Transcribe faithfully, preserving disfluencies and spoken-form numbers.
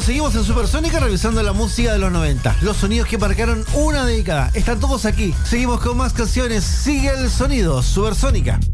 seguimos en Supersónica revisando la música de los noventa. Los sonidos que marcaron una década. Están todos aquí. Seguimos con más canciones. Sigue el sonido. Supersónica.